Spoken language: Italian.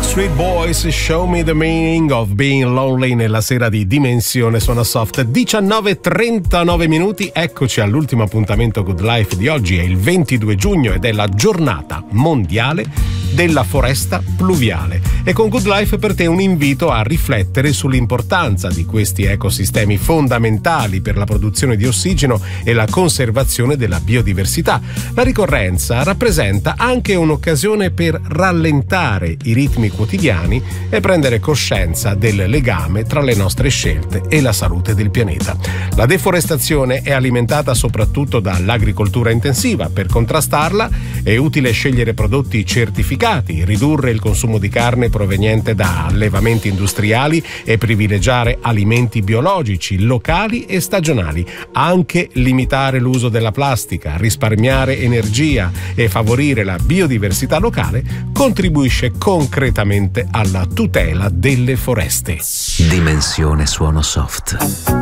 Backstreet Boys, Show Me the Meaning of Being Lonely, nella sera di Dimensione Suona Soft. 19:39 minuti, eccoci all'ultimo appuntamento Good Life di oggi. È il 22 giugno ed è la giornata mondiale della foresta pluviale. E con Good Life per te un invito a riflettere sull'importanza di questi ecosistemi fondamentali per la produzione di ossigeno e la conservazione della biodiversità. La ricorrenza rappresenta anche un'occasione per rallentare i ritmi quotidiani e prendere coscienza del legame tra le nostre scelte e la salute del pianeta. La deforestazione è alimentata soprattutto dall'agricoltura intensiva. Per contrastarla è utile scegliere prodotti certificati, ridurre il consumo di carne proveniente da allevamenti industriali e privilegiare alimenti biologici, locali e stagionali. Anche limitare l'uso della plastica, risparmiare energia e favorire la biodiversità locale contribuisce concretamente alla tutela delle foreste. Dimensione Suono Soft.